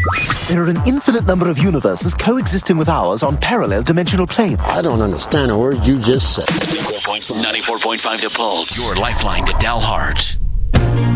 There are an infinite number of universes coexisting with ours on parallel dimensional planes. I don't understand a word you just said. 94.5 The Pulse, your lifeline to Dalhart.